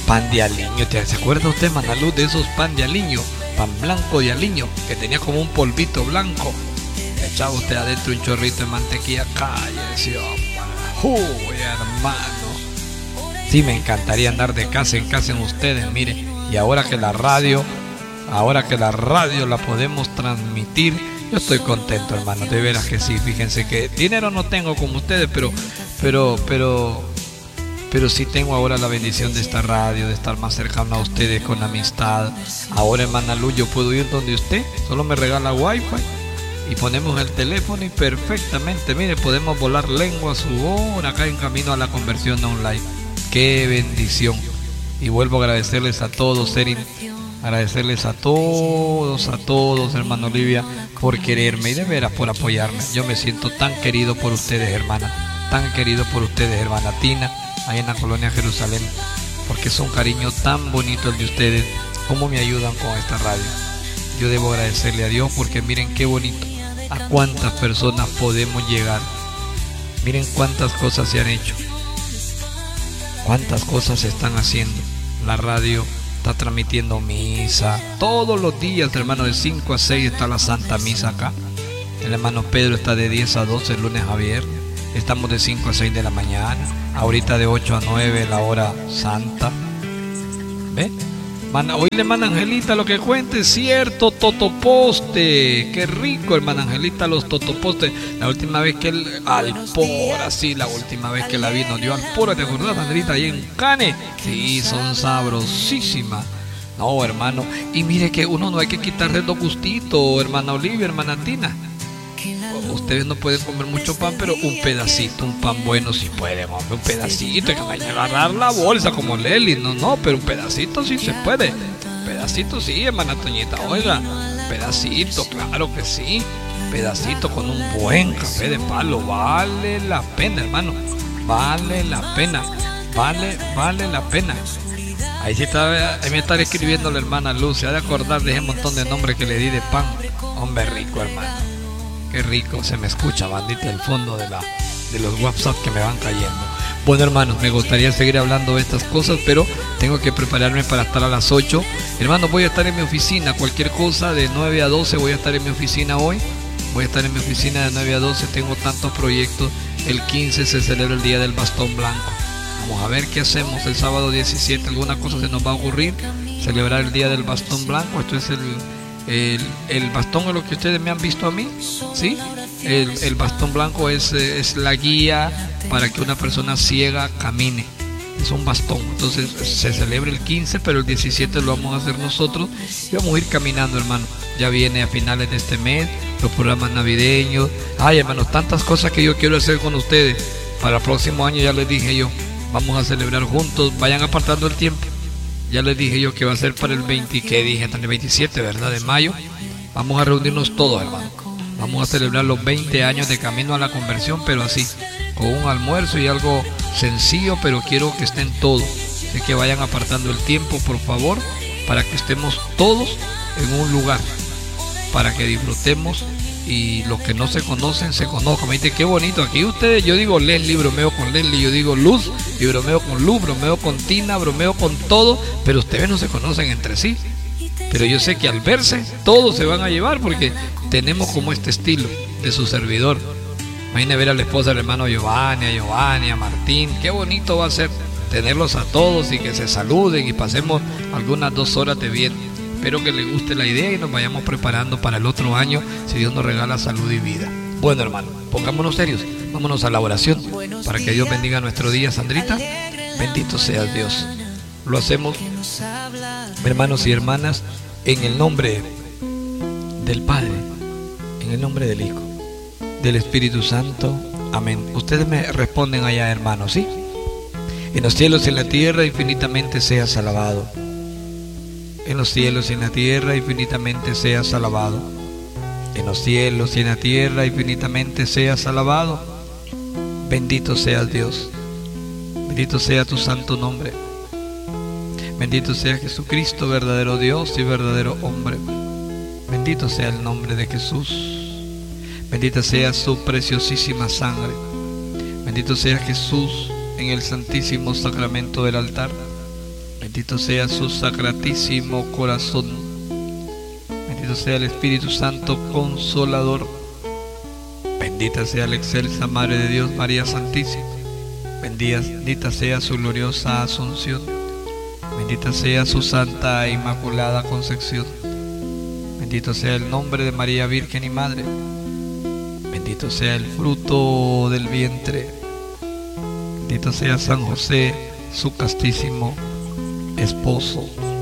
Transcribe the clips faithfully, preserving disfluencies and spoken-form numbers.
pan de aliño. ¿Se acuerda usted, hermana Luz, de esos pan de aliño? Pan blanco de aliño, que tenía como un polvito blanco. Echaba usted adentro un chorrito de mantequilla. Cállese, uy, hermano. Sí, me encantaría andar de casa en casa en ustedes, mire. Y ahora que la radio, ahora que la radio la podemos transmitir, yo estoy contento, hermano. De veras que sí. Fíjense que dinero no tengo como ustedes, pero, pero, pero, pero sí tengo ahora la bendición de esta radio, de estar más cercano a ustedes con amistad. Ahora, hermana Luz, yo puedo ir donde usted, solo me regala wifi y ponemos el teléfono y perfectamente, mire, podemos volar lengua a su hora acá en camino a la conversión online. ¡Qué bendición! Y vuelvo a agradecerles a todos, Erin, agradecerles a todos, a todos, hermano Olivia, por quererme y de veras por apoyarme. Yo me siento tan querido por ustedes, hermana, tan querido por ustedes, hermana Tina, ahí en la colonia Jerusalén, porque es un cariño tan bonito el de ustedes, cómo me ayudan con esta radio. Yo debo agradecerle a Dios porque miren qué bonito, a cuántas personas podemos llegar, miren cuántas cosas se han hecho. ¿Cuántas cosas se están haciendo? La radio está transmitiendo misa. Todos los días, hermano, de cinco a seis está la Santa Misa acá. El hermano Pedro está de diez a doce, lunes a viernes. Estamos de cinco a seis de la mañana. Ahorita de ocho a nueve, la hora santa. ¿Ve? Hoy le hermana Angelita lo que cuente, cierto, totoposte. Qué rico, hermana Angelita, los totopostes. La última vez que él, alpora, sí, la última vez que la vi nos dio alpora, ¿te acordás, Angelita? Ahí en Cane. Sí, son sabrosísimas. No, hermano, y mire que uno no hay que quitarle los gustitos, hermana Olivia, hermana Tina. Ustedes no pueden comer mucho pan, pero un pedacito, un pan bueno sí pueden, hombre, un pedacito, hay que vaya a agarrar la bolsa como Leli, no, no, pero un pedacito sí se puede, un pedacito sí, hermana Toñita, oiga, pedacito, claro que sí, pedacito con un buen café de palo, vale la pena, hermano, vale la pena, vale, vale la pena. Ahí sí está, ahí me está escribiendo la hermana Luz, se ha de acordar de ese montón de nombres que le di de pan, hombre rico, hermano. Qué rico se me escucha, bandita, el fondo de, la, de los WhatsApp que me van cayendo. Bueno, hermanos, me gustaría seguir hablando de estas cosas, pero tengo que prepararme para estar a las ocho. Hermanos, voy a estar en mi oficina, cualquier cosa, de nueve a doce voy a estar en mi oficina hoy. Voy a estar en mi oficina de nueve a doce, tengo tantos proyectos. El quince se celebra el Día del Bastón Blanco. Vamos a ver qué hacemos el sábado diecisiete, alguna cosa se nos va a ocurrir. Celebrar el Día del Bastón Blanco, esto es el... El, el bastón es lo que ustedes me han visto a mí, ¿sí? El, el bastón blanco es, es la guía para que una persona ciega camine. Es un bastón. Entonces se celebra el quince, pero el diecisiete lo vamos a hacer nosotros y vamos a ir caminando, hermano. Ya viene a finales de este mes los programas navideños. Ay, hermanos, tantas cosas que yo quiero hacer con ustedes. Para el próximo año ya les dije yo, vamos a celebrar juntos. Vayan apartando el tiempo. Ya les dije yo que va a ser para el veinte, que dije, hasta el veintisiete, ¿verdad? De mayo. Vamos a reunirnos todos, hermano. Vamos a celebrar los veinte años de Camino a la Conversión, pero así, con un almuerzo y algo sencillo, pero quiero que estén todos. Así que vayan apartando el tiempo, por favor, para que estemos todos en un lugar, para que disfrutemos y los que no se conocen se conozcan. Me dice, qué bonito aquí ustedes. Yo digo Leslie, bromeo con Leslie, yo digo Luz y bromeo con Luz, bromeo con Tina, bromeo con todo, pero ustedes no se conocen entre sí. Pero yo sé que al verse todos se van a llevar porque tenemos como este estilo de su servidor. Imagínense ver a la esposa del hermano Giovanni, a Giovanni, a Martín. Qué bonito va a ser tenerlos a todos y que se saluden y pasemos algunas dos horas de bien. Espero que les guste la idea y nos vayamos preparando para el otro año, si Dios nos regala salud y vida. Bueno, hermano, pongámonos serios, vámonos a la oración para que Dios bendiga nuestro día. Sandrita, bendito seas Dios. Lo hacemos, hermanos y hermanas, en el nombre del Padre, en el nombre del Hijo, del Espíritu Santo. Amén. Ustedes me responden allá, hermanos, ¿sí? En los cielos y en la tierra infinitamente seas alabado. En los cielos y en la tierra infinitamente seas alabado. En los cielos y en la tierra infinitamente seas alabado. Bendito seas Dios. Bendito sea tu santo nombre. Bendito sea Jesucristo, verdadero Dios y verdadero hombre. Bendito sea el nombre de Jesús. Bendita sea su preciosísima sangre. Bendito sea Jesús en el santísimo sacramento del altar. Bendito sea su sacratísimo corazón. Bendito sea el Espíritu Santo Consolador. Bendita sea la excelsa Madre de Dios, María Santísima. Bendita sea su gloriosa Asunción. Bendita sea su Santa e Inmaculada Concepción. Bendito sea el nombre de María Virgen y Madre. Bendito sea el fruto del vientre. Bendito sea San José, su castísimo esposo.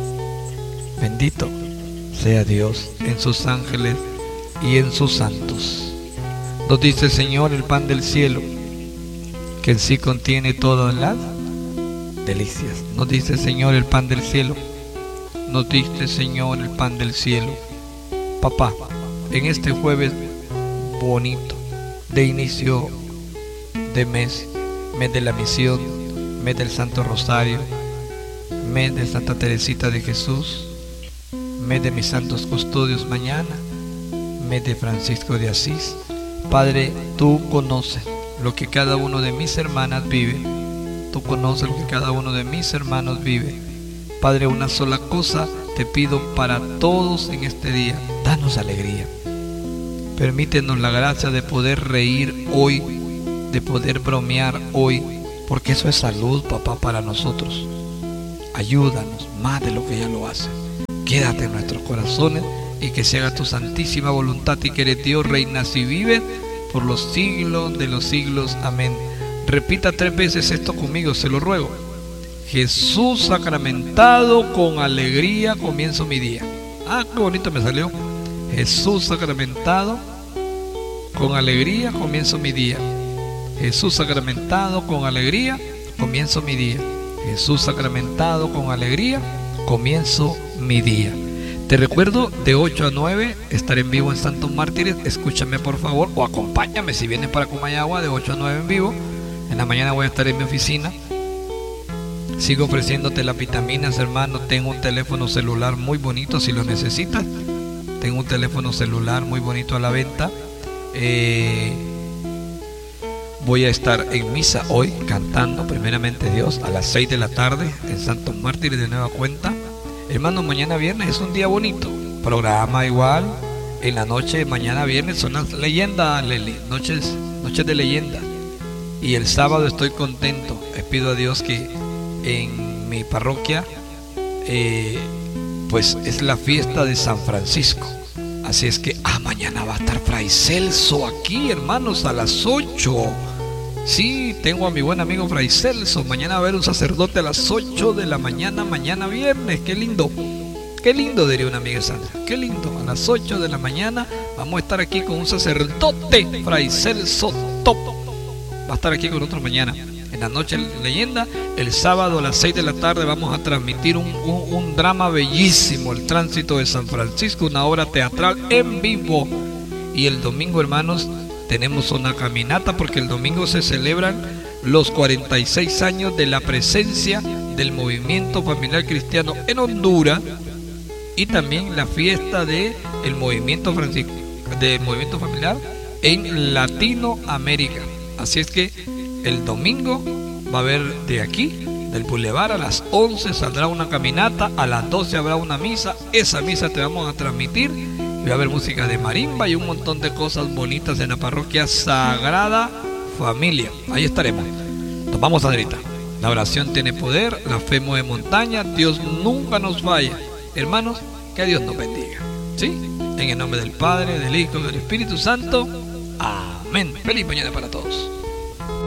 Bendito sea Dios en sus ángeles y en sus santos. Nos dice el Señor el pan del cielo, que en sí contiene todas las delicias. Nos dice el Señor el pan del cielo. Nos dice el Señor el pan del cielo. Papá, en este jueves bonito de inicio de mes, mes de la misión, mes del Santo Rosario, mes de Santa Teresita de Jesús, mes de mis santos custodios mañana, mes de Francisco de Asís. Padre, tú conoces lo que cada uno de mis hermanas vive. Tú conoces lo que cada uno de mis hermanos vive. Padre, una sola cosa te pido para todos en este día. Danos alegría. Permítenos la gracia de poder reír hoy, de poder bromear hoy, porque eso es salud, papá, para nosotros. Ayúdanos más de lo que ya lo hace. Quédate en nuestros corazones y que se haga tu santísima voluntad, y que eres Dios, reinas y vives por los siglos de los siglos. Amén. Repita tres veces esto conmigo, se lo ruego. Jesús sacramentado, con alegría comienzo mi día. Ah, qué bonito me salió. Jesús sacramentado, con alegría comienzo mi día. Jesús sacramentado, con alegría comienzo mi día. Jesús sacramentado, con alegría comienzo mi día. Te recuerdo, de ocho a nueve estaré en vivo en Santos Mártires. Escúchame por favor, o acompáñame si vienes para Comayagua, de ocho a nueve en vivo. En la mañana voy a estar en mi oficina. Sigo ofreciéndote las vitaminas, hermano. Tengo un teléfono celular muy bonito si lo necesitas. Tengo un teléfono celular muy bonito a la venta. Eh, voy a estar en misa hoy cantando, primeramente Dios, a las seis de la tarde en Santos Mártires de nueva cuenta. Hermano, mañana viernes es un día bonito. Programa igual. En la noche, mañana viernes, son las leyendas, Leli. Noches, noches de leyenda. Y el sábado estoy contento. Les pido a Dios que en mi parroquia, eh, pues es la fiesta de San Francisco. Así es que, ah, mañana va a estar Fray Celso aquí, hermanos, a las ocho. Sí, tengo a mi buen amigo Fray Celso. Mañana va a haber un sacerdote a las ocho de la mañana, mañana viernes. Qué lindo, qué lindo, diría una amiga Sandra. Qué lindo, a las ocho de la mañana vamos a estar aquí con un sacerdote, Fray Celso Top. Va a estar aquí con nosotros mañana. En la noche leyenda, el sábado a las seis de la tarde vamos a transmitir un, un, un drama bellísimo, el tránsito de San Francisco, una obra teatral en vivo. Y el domingo, hermanos, tenemos una caminata, porque el domingo se celebran los cuarenta y seis años de la presencia del movimiento familiar cristiano en Honduras, y también la fiesta del movimiento francisco, del movimiento familiar en Latinoamérica. Así es que el domingo va a haber de aquí, del Boulevard, a las once saldrá una caminata, a las doce habrá una misa. Esa misa te vamos a transmitir. Va a haber música de marimba y un montón de cosas bonitas en la parroquia Sagrada Familia. Ahí estaremos. Nos vamos, Adrita. La oración tiene poder, la fe mueve montaña, Dios nunca nos falla. Hermanos, que Dios nos bendiga. ¿Sí? En el nombre del Padre, del Hijo y del Espíritu Santo. Amén. Feliz mañana para todos.